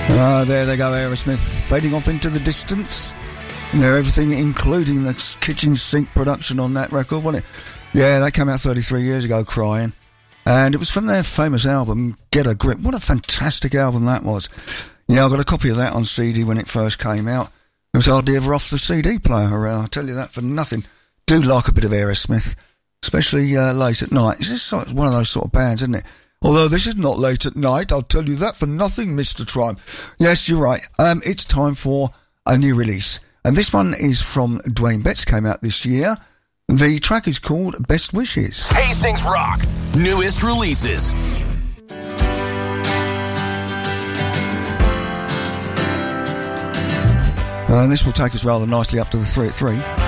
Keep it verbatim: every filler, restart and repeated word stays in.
Ah, there they go, Aerosmith, fading off into the distance. You know, everything, including the kitchen sink production on that record, wasn't it? Yeah, that came out thirty-three years ago, Crying. And it was from their famous album, Get a Grip. What a fantastic album that was. Yeah, I got a copy of that on C D when it first came out. It was hardly ever off the C D player, I'll tell you that for nothing. Do like a bit of Aerosmith, especially uh, late at night. It's just sort of one of those sort of bands, isn't it? Although this is not late at night, I'll tell you that for nothing, Mister Triumph. Yes, you're right. Um, it's time for a new release. And this one is from Dwayne Betts, came out this year. The track is called Best Wishes. Hastings Rock, newest releases. And this will take us rather nicely up to the three at three.